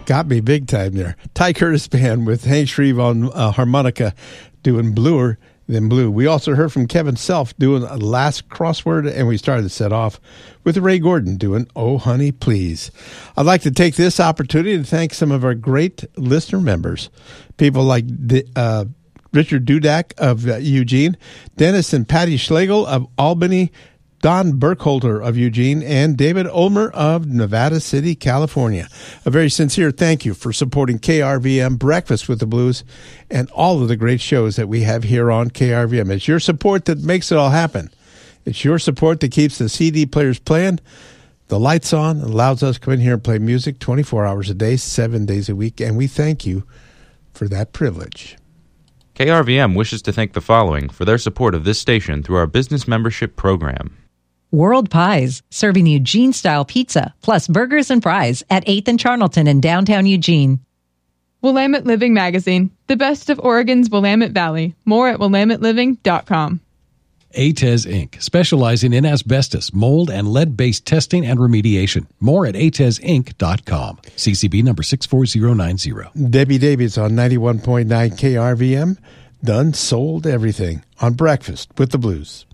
got me big time there. Ty Curtis Band with Hank Shreve on harmonica doing Bluer Than Blue. We also heard from Kevin Self doing a last crossword, and we started the set off with Ray Gordon doing Oh Honey Please. I'd like to take this opportunity to thank some of our great listener members, people like Richard Dudak of Eugene, Dennis and Patty Schlegel of Albany, Don Burkholder of Eugene, and David Ulmer of Nevada City, California. A very sincere thank you for supporting KRVM Breakfast with the Blues and all of the great shows that we have here on KRVM. It's your support that makes it all happen. It's your support that keeps the CD players playing, the lights on, allows us to come in here and play music 24 hours a day, 7 days a week, and we thank you for that privilege. KRVM wishes to thank the following for their support of this station through our business membership program. World Pies, serving Eugene-style pizza, plus burgers and fries at 8th and Charnelton in downtown Eugene. Willamette Living Magazine, the best of Oregon's Willamette Valley. More at willametteliving.com. ATES Inc., specializing in asbestos, mold, and lead-based testing and remediation. More at atesinc.com. CCB number 64090. Debbie Davies on 91.9 KRVM. Done, sold, everything on Breakfast with the Blues.